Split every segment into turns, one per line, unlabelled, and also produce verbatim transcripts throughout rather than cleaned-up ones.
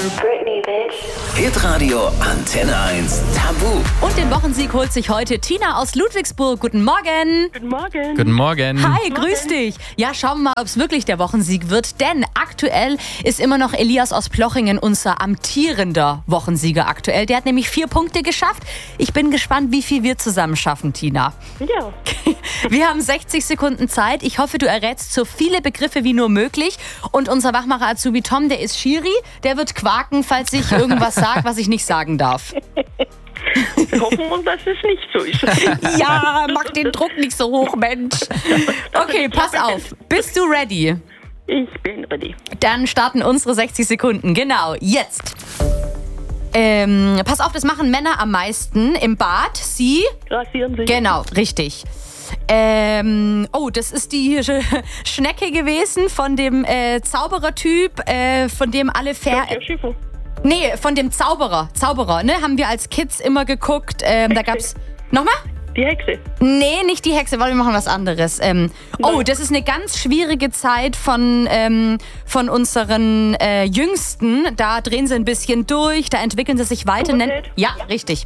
Britney, bitch.
Hitradio Antenne eins Tabu.
Und den Wochensieg holt sich heute Tina aus Ludwigsburg. Guten Morgen.
Guten Morgen.
Guten Morgen.
Hi, grüß dich. Ja, schauen wir mal, ob es wirklich der Wochensieg wird. Denn aktuell ist immer noch Elias aus Plochingen unser amtierender Wochensieger aktuell. Der hat nämlich vier Punkte geschafft. Ich bin gespannt, wie viel wir zusammen schaffen, Tina.
Ja.
Wir haben sechzig Sekunden Zeit. Ich hoffe, du errätst so viele Begriffe wie nur möglich. Und unser Wachmacher Azubi Tom, der ist Schiri. Der wird quaken, falls ich irgendwas sage, was ich nicht sagen darf.
Wir hoffen wir, dass es nicht so ist.
Ja, mach den Druck nicht so hoch, Mensch. Okay, pass auf. Bist du ready?
Ich bin ready.
Dann starten unsere sechzig Sekunden. Genau, jetzt. Ähm, pass auf, das machen Männer am meisten im Bad. Sie?
Rasieren sich.
Genau, richtig. Ähm, oh, das ist die Sch- Schnecke gewesen von dem äh, Zauberertyp, äh, von dem alle Fer...
Der Schiffer.
Nee, von dem Zauberer. Zauberer, ne? Haben wir als Kids immer geguckt. Ähm, da gab's... Nochmal?
Die Hexe.
Nee, nicht die Hexe, weil wir machen was anderes. Ähm, oh, das ist eine ganz schwierige Zeit von, ähm, von unseren äh, Jüngsten. Da drehen sie ein bisschen durch, da entwickeln sie sich weiter.
Pubertät.
Ja, richtig.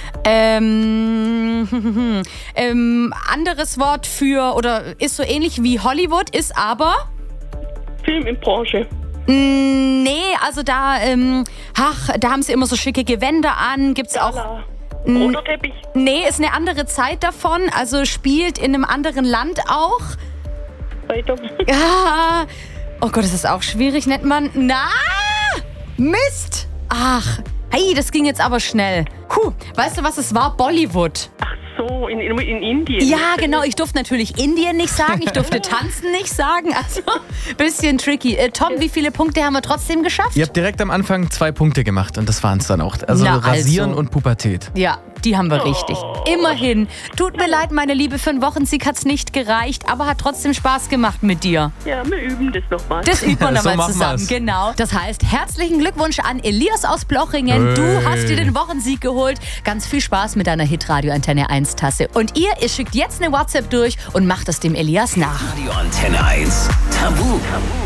Ähm, ähm, anderes Wort für, oder ist so ähnlich wie Hollywood, ist aber...
Film in Branche.
Mm, Nee, also da, ähm, ach, da haben sie immer so schicke Gewänder an. Gibt's auch...
Gala. Roter Teppich.
Nee, ist eine andere Zeit davon, also spielt in einem anderen Land auch.
Weiter.
Ja. Oh Gott, das ist auch schwierig, nennt man. Na! Mist! Ach, hey, das ging jetzt aber schnell. Puh, weißt du, was es war? Bollywood.
Ach so, in, in, in Indien.
Ja, genau. Ich durfte natürlich Indien nicht sagen. Ich durfte tanzen nicht sagen. Also, bisschen tricky. Äh, Tom, wie viele Punkte haben wir trotzdem geschafft?
Ihr habt direkt am Anfang zwei Punkte gemacht und das waren es dann auch. Also
Na,
Rasieren
also.
und Pubertät.
Ja, die haben wir richtig. Immerhin. Tut mir leid, meine Liebe, für einen Wochensieg hat's nicht gereicht, aber hat trotzdem Spaß gemacht mit dir.
Ja, wir üben das nochmal.
Das üben wir
So
nochmal
machen
zusammen,
wir's.
genau. Das heißt, herzlichen Glückwunsch an Elias aus Plochingen. Du
Hey.
hast dir den Wochensieg geholt. Ganz viel Spaß mit deiner Hitradio Antenne eins Tasse. Und ihr, ihr schickt jetzt eine WhatsApp durch und macht es dem Elias nach.
Radio Antenne eins Tabu.